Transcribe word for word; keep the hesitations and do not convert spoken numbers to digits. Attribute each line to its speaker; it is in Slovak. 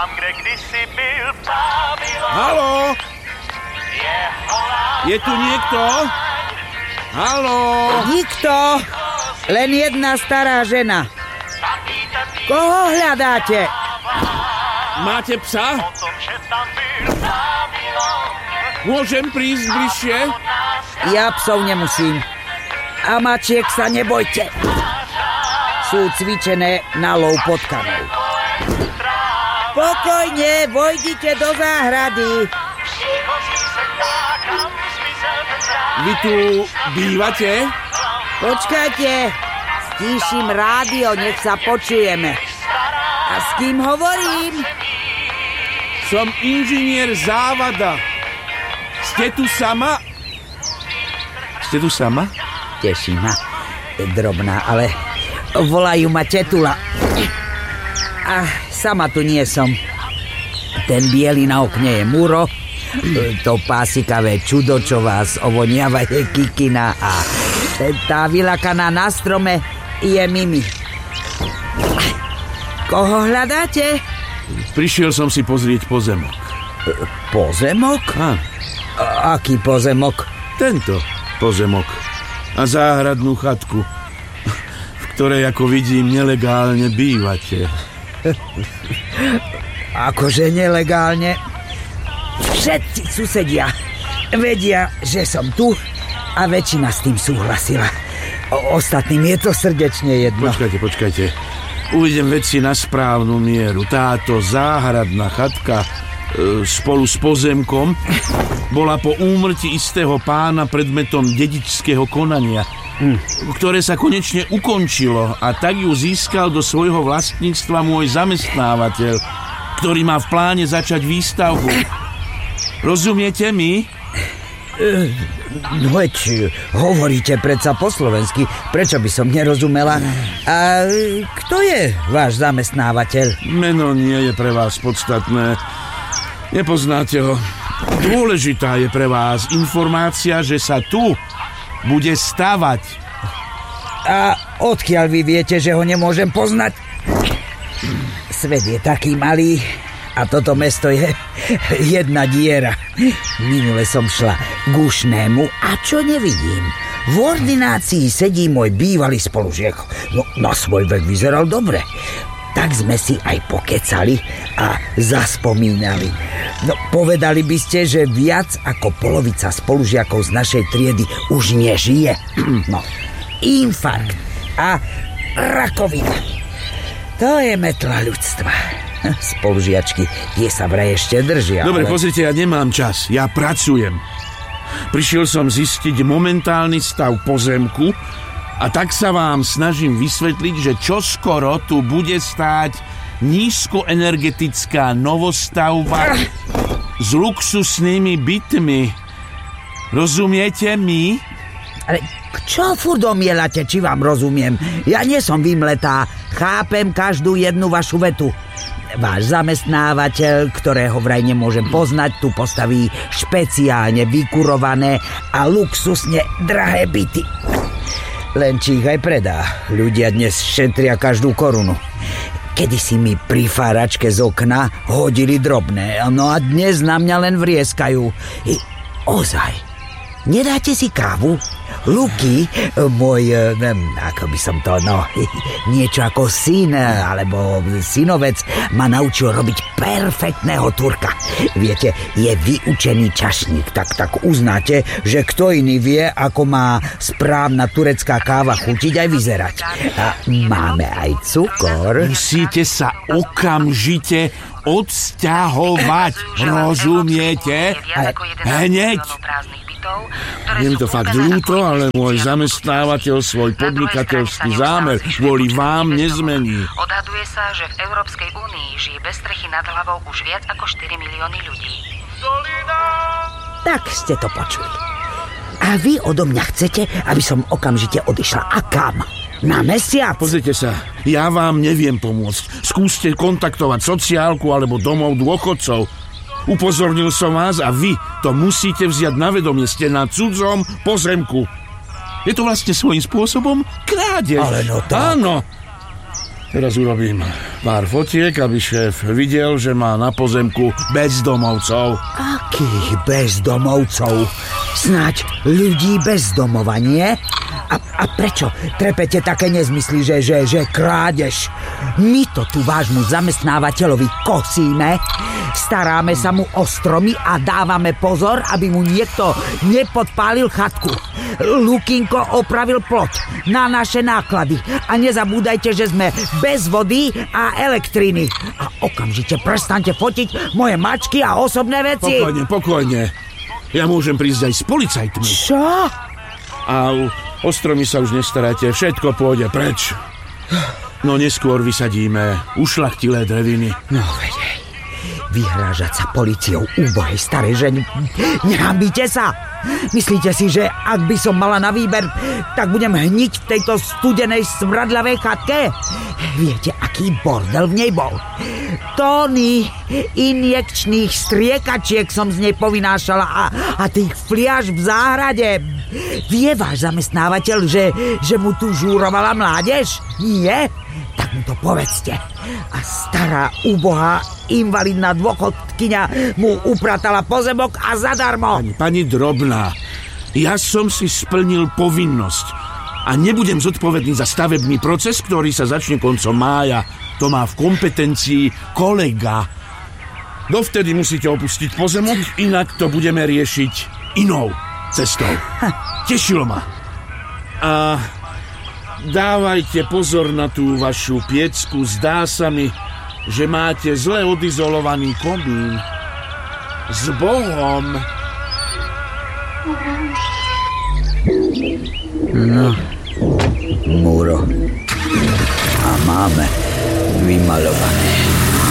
Speaker 1: Tam, kde kdysi byl Babylon.
Speaker 2: Haló? Je tu niekto? Haló?
Speaker 3: Nikto. Len jedna stará žena. Koho hľadáte?
Speaker 2: Máte psa? Môžem prísť bližšie?
Speaker 3: Ja psov nemusím. A mačiek sa nebojte. Sú cvičené na lov potkanov. Pokojne, vojdite do záhrady.
Speaker 2: Vy tu bývate?
Speaker 3: Počkajte. Stíšim rádio, nech sa počujeme. A s kým hovorím?
Speaker 2: Som inžinier Závada. Ste tu sama? Ste tu sama?
Speaker 3: Teší ma. Drobná, ale volajú ma tetula. A sama tu nie som. Ten biely na okne je Muro, to pásikavé čudo, čo vás ovoniava, je Kikina a tá vylakaná na strome je Mimi. Koho hľadáte?
Speaker 2: Prišiel som si pozrieť pozemok.
Speaker 3: Pozemok?
Speaker 2: Áno.
Speaker 3: A- aký pozemok?
Speaker 2: Tento pozemok. A záhradnú chatku, v ktorej, ako vidím, nelegálne bývate.
Speaker 3: Akože nelegálne? Všetci susedia vedia, že som tu a väčšina s tým súhlasila. O- ostatným je to srdečne jedno.
Speaker 2: Počkajte, počkajte. Uvidím veci na správnu mieru. Táto záhradná chatka e, spolu s pozemkom bola po úmrti istého pána predmetom dedičského konania, hm. ktoré sa konečne ukončilo a tak ju získal do svojho vlastníctva môj zamestnávateľ, ktorý má v pláne začať výstavbu. Rozumiete mi?
Speaker 3: No veď, hovoríte predsa po slovensky, prečo by som nerozumela? A kto je váš zamestnávateľ?
Speaker 2: Meno nie je pre vás podstatné. Nepoznáte ho. Dôležitá je pre vás informácia, že sa tu bude stavať.
Speaker 3: A odkiaľ vy viete, že ho nemôžem poznať? Svet je taký malý a toto mesto je jedna diera. Minule som šla k ušnému a čo nevidím? V ordinácii sedí môj bývalý spolužiak. No, na svoj vek vyzeral dobre. Tak sme si aj pokecali a zaspomínali. No, povedali by ste, že viac ako polovica spolužiakov z našej triedy už nežije. No, infarkt a rakovina. To je metla ľudstva. Spolužiačky, tie sa vraj ešte držia.
Speaker 2: Dobre,
Speaker 3: ale...
Speaker 2: pozrite, ja nemám čas. Ja pracujem. Prišiel som zistiť momentálny stav pozemku a tak sa vám snažím vysvetliť, že čoskoro tu bude stáť nízkoenergetická novostavba s luxusnými bytmi. Rozumiete mi?
Speaker 3: Ale čo furt omielate, či vám rozumiem? Ja nie som vymletá. Chápem každú jednu vašu vetu. Váš zamestnávateľ, ktorého vraj nemôžem poznať, tu postaví špeciálne vykurované a luxusne drahé byty. Len či ich aj predá. Ľudia dnes šetria každú korunu. Kedysi mi pri fáračke z okna hodili drobné, no a dnes na mňa len vrieskajú. I ozaj, nedáte si kávu? Luky, môj, neviem, ako by som to, no, niečo ako syn, alebo synovec, ma naučil robiť perfektného Turka. Viete, je vyučený čašník, tak, tak uznáte, že kto iný vie, ako má správna turecká káva chutiť aj vyzerať. A máme aj cukor.
Speaker 2: Musíte sa okamžite odsťahovať, rozumiete? Hneď! Je mi to fakt ľúto, ale môj zamestnávateľ svoj podnikateľský zámer kvôli vám nezmení.
Speaker 4: Odhaduje sa, že v Európskej únii žije bez strechy nad hlavou už viac ako štyri milióny ľudí.
Speaker 3: Tak ste to počuli. A vy odo mňa chcete, aby som okamžite odišla. A kam? Na mesiac?
Speaker 2: Pozrite sa, ja vám neviem pomôcť. Skúste kontaktovať sociálku alebo domov dôchodcov. Upozornil som vás a vy to musíte vziať na vedomie. Ste na cudzom pozemku. Je to vlastne svojím spôsobom krádež.
Speaker 3: Ale no tak.
Speaker 2: Áno. Teraz urobím pár fotiek, aby šéf videl, že má na pozemku bezdomovcov.
Speaker 3: Akých bezdomovcov? Snáď ľudí bez domova, nie? A, a prečo trepete také nezmysly, že, že, že krádež? My to tu vášmu zamestnávateľovi kosíme, staráme sa mu o stromy a dávame pozor, aby mu niekto nepodpálil chatku. Lukinko opravil plot na naše náklady a nezabúdajte, že sme bez vody a elektriny. A okamžite prestaňte fotiť moje mačky a osobné veci.
Speaker 2: Pokojne, pokojne. Ja môžem prísť aj s policajtmi.
Speaker 3: Čo?
Speaker 2: A o stromy sa už nestaráte, všetko pôjde preč. No neskôr vysadíme ušľachtilé dreviny.
Speaker 3: No vedej, vyhrážať sa políciou úbohej starej ženy. Nehambíte sa? Myslíte si, že ak by som mala na výber, tak budem hniť v tejto studenej smradľavej chatke? Viete, aký bordel v nej bol? Tóny injekčných striekačiek som z nej povynášala a, a tých fliaž v záhrade. Vie váš zamestnávateľ, že, že mu tu žúrovala mládež? Nie? Tak mu to povedzte. A stará, úbohá, invalidná dôchodkyňa mu upratala pozemok a zadarmo.
Speaker 2: Pani, pani Drobná, ja som si splnil povinnosť a nebudem zodpovedný za stavebný proces, ktorý sa začne koncom mája. To má v kompetencii kolega. Dovtedy musíte opustiť pozemok, inak to budeme riešiť inou cestou. Tešilo ma. A dávajte pozor na tú vašu piecku. Zdá sa mi, že máte zle odizolovaný komín. S Bohom.
Speaker 3: No, Múro. A máme vymalované.